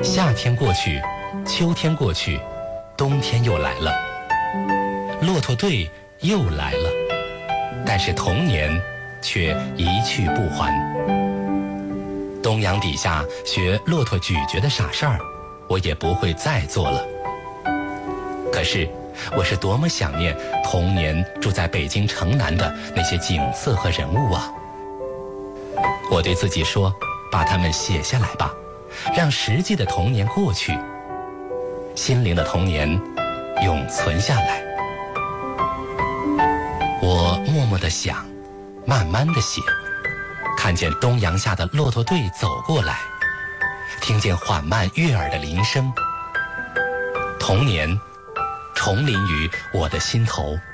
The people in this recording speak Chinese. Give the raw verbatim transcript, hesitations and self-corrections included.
夏天过去，秋天过去，冬天又来了，骆驼队又来了，但是童年却一去不还。东阳底下学骆驼咀嚼的傻事儿，我也不会再做了。可是，我是多么想念童年住在北京城南的那些景色和人物啊！我对自己说，把它们写下来吧，让实际的童年过去，心灵的童年永存下来。我默默地想，慢慢地写，看见东阳下的骆驼队走过来，听见缓慢悦耳的铃声，童年重临于我的心头。